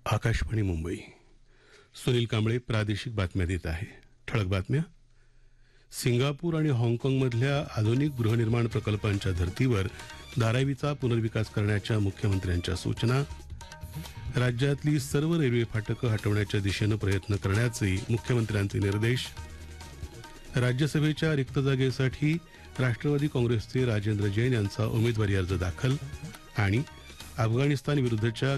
आकाशवाणी मुंबई. सुनील कांबळे प्रादेशिक बातम्या देत आहे. ठळक बातम्या. सिंगापूर आणि हाँगकाँगमधल्या आधुनिक गृहनिर्माण प्रकल्पांच्या धर्तीवर धारावीचा पुनर्विकास करण्याच्या मुख्यमंत्र्यांच्या सूचना. राज्यातली सर्व रेल्वे फाटकं हटवण्याच्या दिशेनं प्रयत्न करण्याचे मुख्यमंत्र्यांचे निर्देश. राज्यसभेच्या रिक्त जागेसाठी राष्ट्रवादी काँग्रेसचे राजेंद्र जैन यांचा उमेदवारी अर्ज दाखल. आणि अफगाणिस्तान विरुद्धच्या